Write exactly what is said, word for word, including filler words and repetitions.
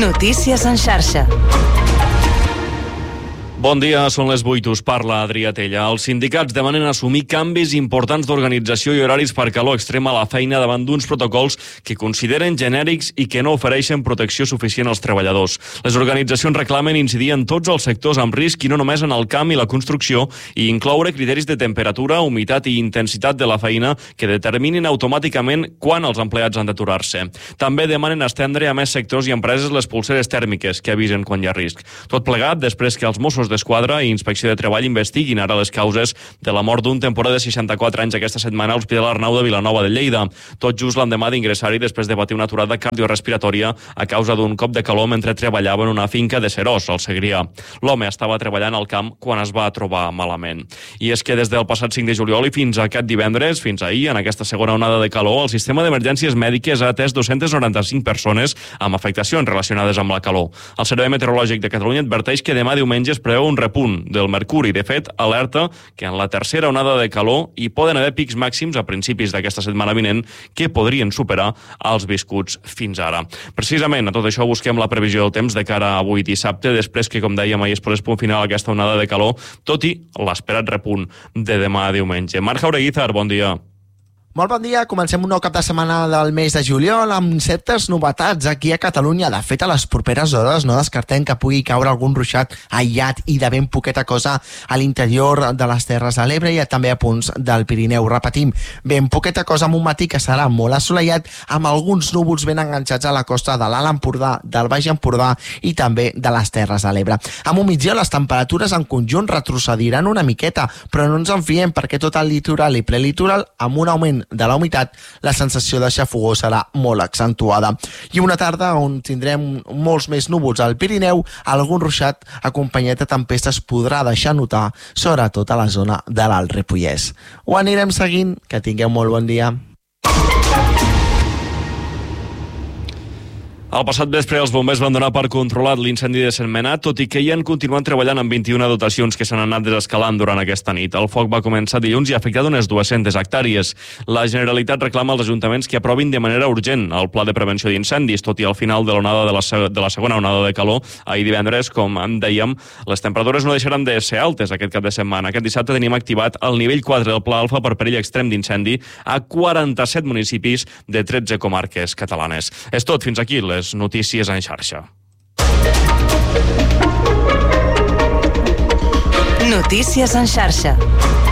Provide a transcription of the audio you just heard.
Notícies en xarxa. Bon dia, són les vuit, us parla Adrià Tella. Els sindicats demanen assumir canvis importants d'organització i horaris per calor extrema a la feina davant d'uns protocols que consideren genèrics i que no ofereixen protecció suficient als treballadors. Les organitzacions reclamen incidir en tots els sectors amb risc i no només en el camp i la construcció, i incloure criteris de temperatura, humitat i intensitat de la feina que determinin automàticament quan els empleats han d'aturar-se. També demanen estendre a més sectors i empreses les pulseres tèrmiques que avisen quan hi ha risc. Tot plegat després que els Mossos d'Esquadra i Inspecció de Treball investiguin ara les causes de la mort d'un temporer de seixanta-quatre anys aquesta setmana a l'Hospital Arnau de Vilanova de Lleida, tot just l'endemà d'ingressar-hi després de patir una aturada cardiorespiratòria a causa d'un cop de calor mentre treballava en una finca de Serós, al Segrià. L'home estava treballant al camp quan es va trobar malament. I és que des del passat cinc de juliol i fins a aquest divendres, fins ahir, en aquesta segona onada de calor, el sistema d'emergències mèdiques ha atès dos-centes noranta-cinc persones amb afectacions relacionades amb la calor. El Servei Meteorològic de Catalunya adverteix que demà diumenge es preveu un repunt del mercuri. De fet, alerta que en la tercera onada de calor hi poden haver pics màxims a principis d'aquesta setmana vinent que podrien superar els viscuts fins ara. Precisament a tot això busquem la previsió del temps de cara a avui dissabte, després que, com dèiem, ahir es posés punt final a aquesta onada de calor, tot i l'esperat repunt de demà diumenge. Marc Jaureguizar, bon dia. Molt bon dia, comencem un nou cap de setmana del mes de juliol amb certes novetats aquí a Catalunya. De fet, a les properes hores no descartem que pugui caure algun ruixat aïllat i de ben poqueta cosa a l'interior de les Terres de l'Ebre i també a punts del Pirineu. Repetim, ben poqueta cosa amb un matí que serà molt assolellat amb alguns núvols ben enganxats a la costa de l'Alt Empordà, del Baix Empordà i també de les Terres de l'Ebre. A migdia les temperatures en conjunt retrocediran una miqueta, però no ens en fiem perquè tot el litoral i prelitoral amb un augment de la humitat, la sensació de xafogor serà molt accentuada. I una tarda on tindrem molts més núvols al Pirineu, algun ruixat acompanyat de tempestes podrà deixar notar, sobretot a la zona de l'Alt Ripollès. Ho anirem seguint, que tingueu molt bon dia. El passat vespre els bombers van donar per controlat l'incendi de Sentmenat, tot i que hi han continuat treballant amb vint-i-una dotacions que s'han anat desescalant durant aquesta nit. El foc va començar dilluns i ha afectat unes dues-centes hectàrees. La Generalitat reclama als ajuntaments que aprovin de manera urgent el pla de prevenció d'incendis, tot i al final de l'onada de la, de la segona onada de calor, ahir divendres, com en dèiem, les temperatures no deixaran de ser altes aquest cap de setmana. Aquest dissabte tenim activat el nivell quatre del Pla Alfa per perill extrem d'incendi a quaranta-set municipis de tretze comarques catalanes. És tot, fins aquí les notícies en xarxa. Notícies en xarxa.